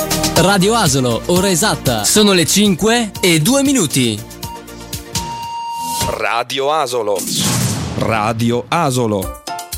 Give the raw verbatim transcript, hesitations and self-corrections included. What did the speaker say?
Radio Asolo, ora esatta. Sono le cinque e due minuti. Radio Asolo. Radio Asolo.